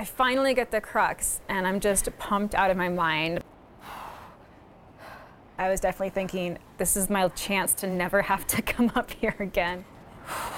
finally get the crux, and I'm just pumped out of my mind. I was definitely thinking, this is my chance to never have to come up here again.